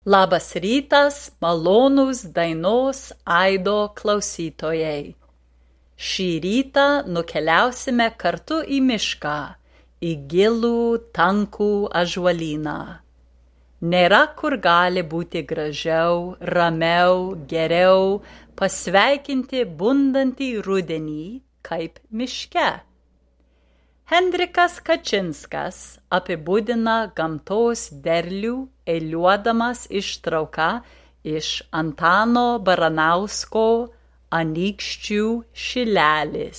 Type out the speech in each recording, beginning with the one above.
Labas rytas, malonūs dainos aido klausytojai. Šį rytą nukeliausime kartu į mišką, į gilų, tankų ąžuolyną. Nėra kur gali būti gražiau, ramiau, geriau pasveikinti bundantį rudenį kaip miške. Henrikas Kačinskas apibūdina gamtos derlių eiliuodamas ištrauką iš Antano Baranausko Anykščių šilelis.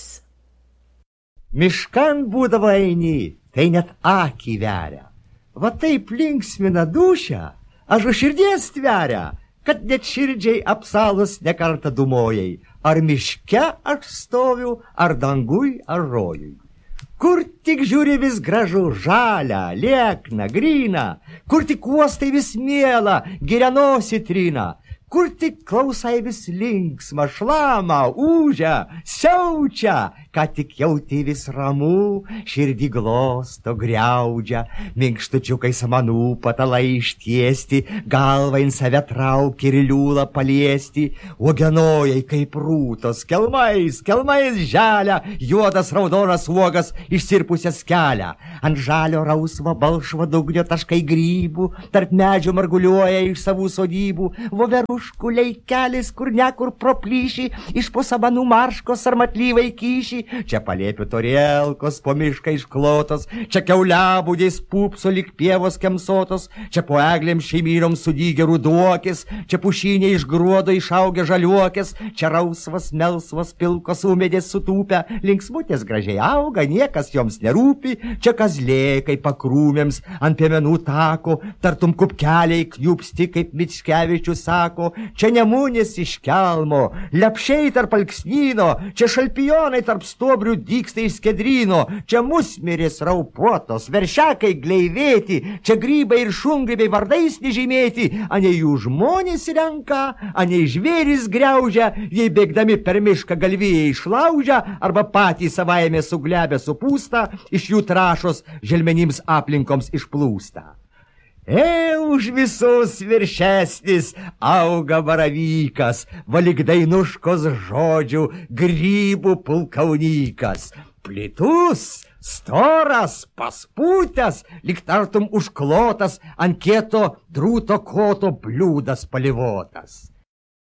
Miškan būdavo eini, tai net akį veria. Va taip linksmina dūšią, aš už širdies tveria, kad net širdžiai apsalus nekartą dūmojai. Ar miške aš stoviu, ar dangui, ar rojui. Kur tik žiūri vis gražu, žalia, liekna, gryna, kur tik uostai vis miela, girianosi trina, kur tik klausai vis linksma, šlama, ūžia, siaučia, ką tik jauti vis ramu, širdį glosto, griaudžia, minkštučiukai samanų patalai ištiesti, galvą in save traukia ir liūlą paliesti, uogenojai kaip rūtos, kelmais žalia, juodas raudonas uogas išsirpusias kelia, ant žalio rausvo balšvo dugnio taškai grybų, tarp medžių marguliuoja iš savų sodybų, voveruškuliai kelis, kur nekur proplyšį, iš po samanų marškos ar matlyvai kyšį, čia palėpių torėlkos, po mišką išklotos, čia kiauliabūdės pupso lik pievos kemsotos, čia po eglėm šeimynom sudygė ruduokis, čia pušynė iš gruodo išaugę žaliuokės, čia rausvas, melsvas, pilkos ūmėdės sutūpę, linksmutės gražiai auga, niekas joms nerūpi, čia kazlėkai pakrūmėms ant piemenų tako, tartum kupkeliai kniupsti, kaip Mickevičius sako, čia nemunės iš kelmo, lepšiai tarp alksnyno, čia šalpijonai tarp stuobrių dyksta iš skedryno, čia musmirės raupuotos, veršiakai gleivėti, čia grybai ir šungrybiai vardais nežymėti, anei jų žmonės renka, anei žvėris griaužia, jei bėgdami per mišką galvijai išlaužia, arba patys savaime suglebę supūsta, iš jų trašos želmenims aplinkoms išplūsta. Už visus viršesnis auga baravykas, valyk dainuškos žodžių grybų pulkaunykas. Plitus, storas, paspūtęs, lyg tartum užklotas, ant kieto drūto koto bliūdas palivotas.